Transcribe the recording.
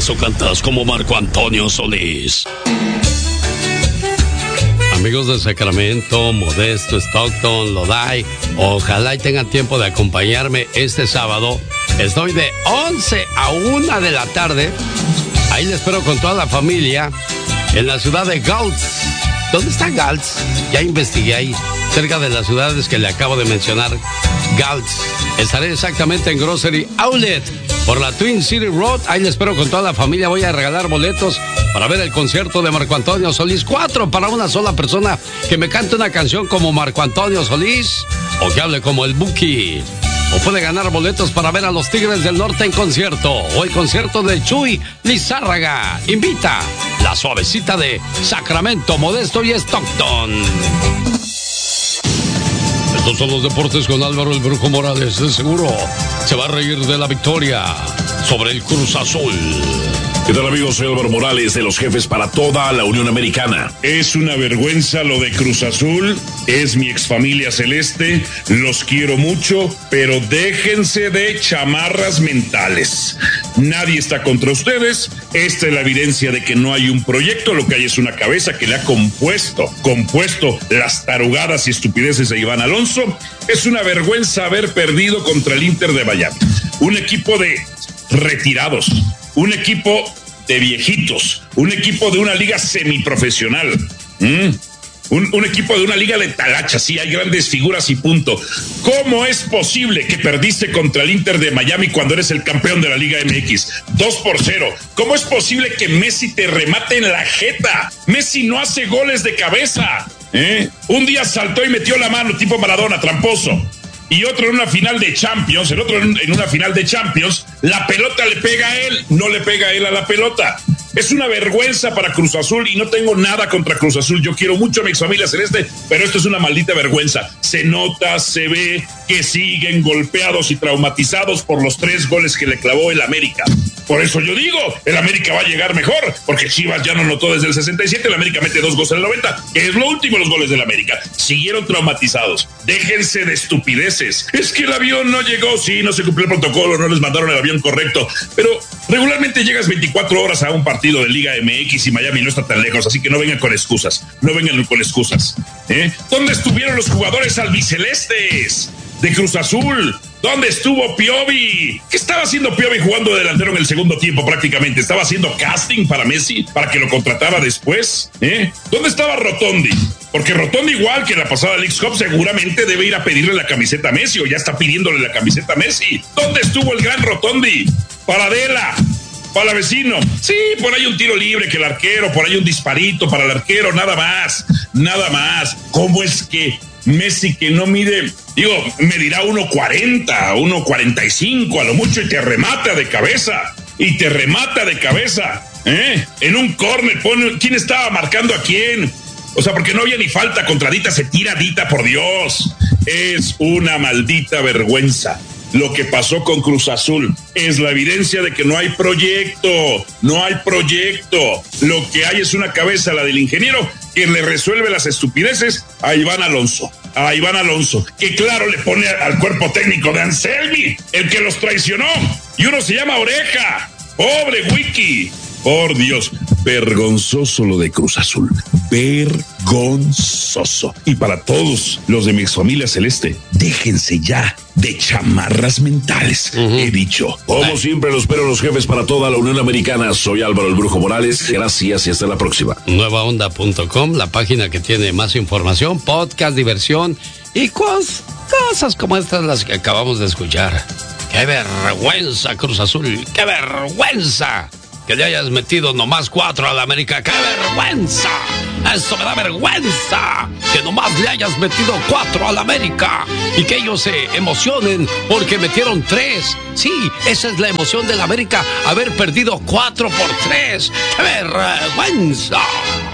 ¿Bailas o cantas como Marco Antonio Solís? Amigos de Sacramento, Modesto, Stockton, Lodi, ojalá y tengan tiempo de acompañarme este sábado. Estoy de 11 a 1 de la tarde. Ahí les espero con toda la familia en la ciudad de Galt. ¿Dónde está Galt? Ya investigué ahí, cerca de las ciudades que le acabo de mencionar. Galt. Estaré exactamente en Grocery Outlet por la Twin City Road. Ahí les espero con toda la familia. Voy a regalar boletos para ver el concierto de Marco Antonio Solís. 4 para una sola persona que me cante una canción como Marco Antonio Solís o que hable como el Buki. O puede ganar boletos para ver a los Tigres del Norte en concierto o el concierto de Chuy Lizárraga. Invita la suavecita de Sacramento, Modesto y Stockton. Estos son los deportes con Álvaro el Brujo Morales. De seguro se va a reír de la victoria sobre el Cruz Azul. ¿Qué tal, amigos? Soy Álvaro Morales de los Jefes para toda la Unión Americana. Es una vergüenza lo de Cruz Azul. Es mi exfamilia celeste. Los quiero mucho, pero déjense de chamarras mentales. Nadie está contra ustedes. Esta es la evidencia de que no hay un proyecto. Lo que hay es una cabeza que le ha compuesto las tarugadas y estupideces de Iván Alonso. Es una vergüenza haber perdido contra el Inter de Miami. Un equipo de retirados. Un equipo de viejitos, un equipo de una liga semiprofesional, un equipo de una liga de talachas, sí, hay grandes figuras y punto. ¿Cómo es posible que perdiste contra el Inter de Miami cuando eres el campeón de la Liga MX? 2-0. ¿Cómo es posible que Messi te remate en la jeta? Messi no hace goles de cabeza. Un día saltó y metió la mano tipo Maradona, tramposo. Y otro en una final de Champions, el otro en una final de Champions, la pelota le pega a él, no le pega a él a la pelota. Es una vergüenza para Cruz Azul y no tengo nada contra Cruz Azul. Yo quiero mucho a mi familia celeste, pero esto es una maldita vergüenza. Se nota, se ve que siguen golpeados y traumatizados por los 3 goles que le clavó el América. Por eso yo digo, el América va a llegar mejor, porque Chivas ya no notó desde el 67, el América mete 2 goles en el 90, que es lo último los goles del América. Siguieron traumatizados. Déjense de estupideces. Es que el avión no llegó, sí, no se cumplió el protocolo, no les mandaron el avión correcto, pero regularmente llegas 24 horas a un partido de Liga MX y Miami no está tan lejos, así que no vengan con excusas, ¿Dónde estuvieron los jugadores albicelestes de Cruz Azul? ¿Dónde estuvo Piovi? ¿Qué estaba haciendo Piovi jugando de delantero en el segundo tiempo prácticamente? ¿Estaba haciendo casting para Messi para que lo contratara después? ¿Dónde estaba Rotondi? Porque Rotondi, igual que la pasada Leagues Cup, seguramente debe ir a pedirle la camiseta a Messi o ya está pidiéndole la camiseta a Messi. ¿Dónde estuvo el gran Rotondi? Paradela, para vecino. Sí, por ahí un tiro libre que el arquero, por ahí un disparito para el arquero, nada más. ¿Cómo es que Messi, que no mide, medirá 1.40, 1.45 a lo mucho y te remata de cabeza? En un córner pone, ¿quién estaba marcando a quién? O sea, porque no había ni falta contra Dita, se tira Dita, por Dios. Es una maldita vergüenza. Lo que pasó con Cruz Azul es la evidencia de que no hay proyecto. Lo que hay es una cabeza, la del ingeniero, que le resuelve las estupideces a Iván Alonso, que claro le pone al cuerpo técnico de Anselmi, el que los traicionó, y uno se llama Oreja. Pobre Wiki. Por Dios, vergonzoso lo de Cruz Azul, vergonzoso. Y para todos los de mi exfamilia celeste, déjense ya de chamarras mentales, he dicho. Como siempre, los espero los Jefes para toda la Unión Americana. Soy Álvaro el Brujo Morales, gracias y hasta la próxima. Nuevaonda.com, la página que tiene más información, podcast, diversión y cosas como estas las que acabamos de escuchar. ¡Qué vergüenza, Cruz Azul! ¡Qué vergüenza! Que le hayas metido nomás 4 a la América. ¡Qué vergüenza! Eso me da vergüenza. Que nomás le hayas metido 4 a la América. Y que ellos se emocionen porque metieron 3. Sí, esa es la emoción de la América. Haber perdido 4-3. ¡Qué vergüenza!